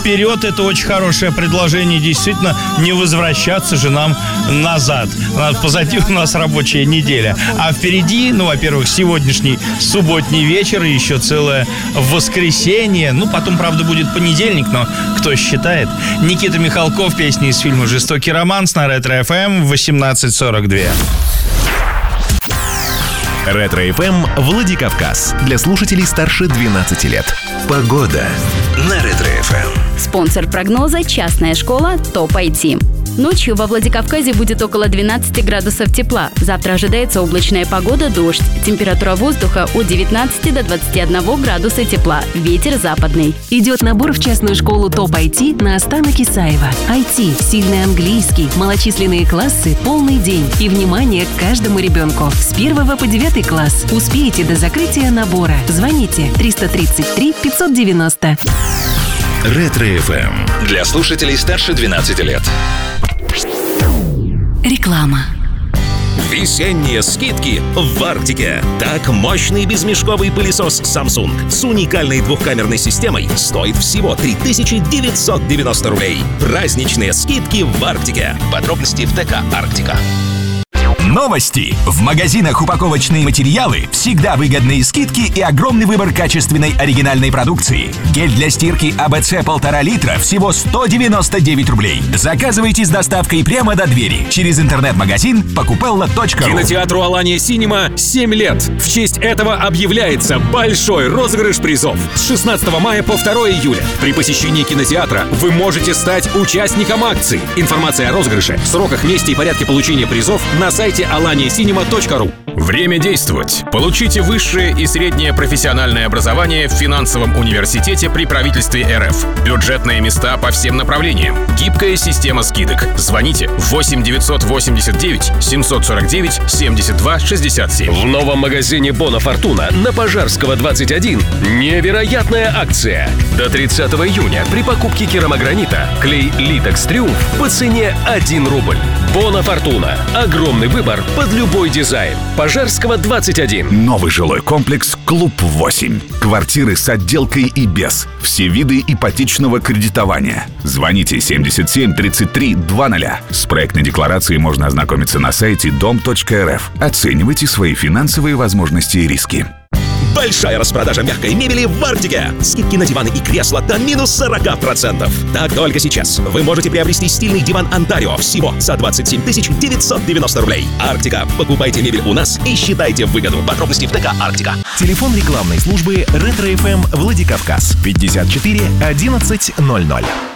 вперед, это очень хорошее предложение. Действительно, не возвращаться же нам назад. Позади у нас рабочая неделя. А впереди, во-первых, сегодняшний субботний вечер и еще целое воскресенье. Потом, правда, будет понедельник, но кто считает? Никита Михалков, песня из фильма «Жестокий романс» на Ретро-ФМ в 18:42. Ретро-ФМ Владикавказ. Для слушателей старше 12 лет. Погода на Ретро-ФМ. Спонсор прогноза – частная школа ТОП IT. Ночью во Владикавказе будет около 12 градусов тепла. Завтра ожидается облачная погода, дождь. Температура воздуха от 19 до 21 градуса тепла. Ветер западный. Идет набор в частную школу ТОП IT на Астана Кисаева. IT, сильный английский, малочисленные классы, полный день. И внимание к каждому ребенку. С 1 по 9 класс. Успеете до закрытия набора. Звоните 333 590. Ретро-ФМ. Для слушателей старше 12 лет. Реклама. Весенние скидки в Арктике. Так, мощный безмешковый пылесос Samsung с уникальной двухкамерной системой стоит всего 3990 рублей. Праздничные скидки в Арктике. Подробности в ТК «Арктика». Новости. В магазинах упаковочные материалы всегда выгодные скидки и огромный выбор качественной оригинальной продукции. Гель для стирки АБЦ 1,5 литра всего 199 рублей. Заказывайте с доставкой прямо до двери через интернет-магазин покупелла.ру. Кинотеатру «Алания Синема» 7 лет. В честь этого объявляется большой розыгрыш призов. С 16 мая по 2 июля. При посещении кинотеатра вы можете стать участником акции. Информация о розыгрыше, сроках, месте и порядке получения призов на сайте alaniacinema.ru. Время действовать. Получите высшее и среднее профессиональное образование в финансовом университете при правительстве РФ. Бюджетные места по всем направлениям. Гибкая система скидок. Звоните 8 989 749 72 67. В новом магазине Бона Фортуна на Пожарского 21 невероятная акция. До 30 июня при покупке керамогранита клей Litex Triumph по цене 1 рубль. Бона Фортуна. Огромный выбор под любой дизайн. Пожарского 21. Новый жилой комплекс «Клуб 8». Квартиры с отделкой и без. Все виды ипотечного кредитования. Звоните 77 33 00. С проектной декларацией можно ознакомиться на сайте dom.rf. Оценивайте свои финансовые возможности и риски. Большая распродажа мягкой мебели в Арктике. Скидки на диваны и кресла до минус 40%. Так только сейчас вы можете приобрести стильный диван Онтарио всего за 27 990 рублей. Арктика. Покупайте мебель у нас и считайте выгоду. Подробности в ТК «Арктика». Телефон рекламной службы Ретро-ФМ Владикавказ 54 11 00.